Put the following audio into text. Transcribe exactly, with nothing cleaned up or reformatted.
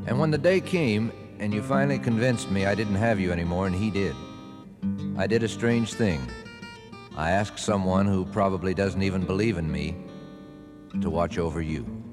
And when the day came, and you finally convinced me I didn't have you anymore, and he did, I did a strange thing. I asked someone who probably doesn't even believe in me to watch over you.